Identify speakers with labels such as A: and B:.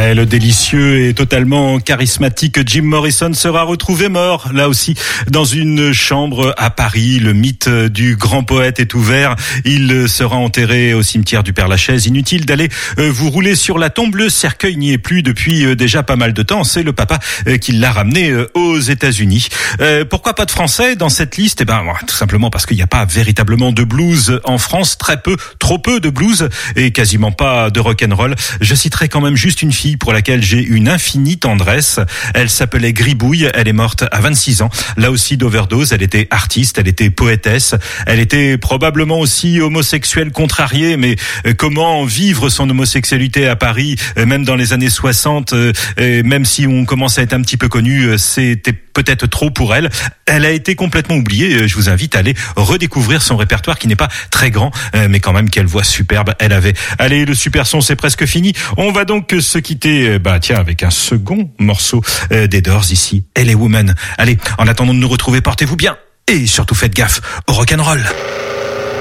A: Ouais, le délicieux et totalement charismatique Jim Morrison sera retrouvé mort, là aussi, dans une chambre à Paris. Le mythe du grand poète est ouvert. Il sera enterré au cimetière du Père-Lachaise. Inutile d'aller vous rouler sur la tombe. Le cercueil n'y est plus depuis déjà pas mal de temps. C'est le papa qui l'a ramené aux États-Unis. Pourquoi pas de Français dans cette liste? Eh ben, tout simplement parce qu'il n'y a pas véritablement de blues en France. Trop peu de blues et quasiment pas de rock'n'roll. Je citerai quand même juste une fille pour laquelle j'ai une infinie tendresse. Elle s'appelait Gribouille, elle est morte à 26 ans, là aussi d'overdose. Elle était artiste, elle était poétesse, elle était probablement aussi homosexuelle contrariée, mais comment vivre son homosexualité à Paris, même dans les années 60, même si on commence à être un petit peu connu, c'était peut-être trop pour elle. Elle a été complètement oubliée. Je vous invite à aller redécouvrir son répertoire qui n'est pas très grand, mais quand même quelle voix superbe elle avait. Allez, le super son, c'est presque fini. On va donc se quitter, avec un second morceau des Doors ici, LA Woman. Allez, en attendant de nous retrouver, portez-vous bien et surtout faites gaffe au rock'n'roll.